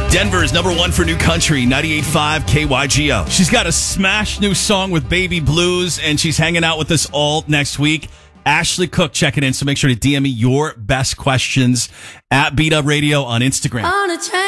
Denver's number one for new country, 98.5 KYGO. She's got a smash new song with Baby Blues, and she's hanging out with us all next week. Ashley Cook checking in, so make sure to DM me your best questions at Beat Up Radio on Instagram.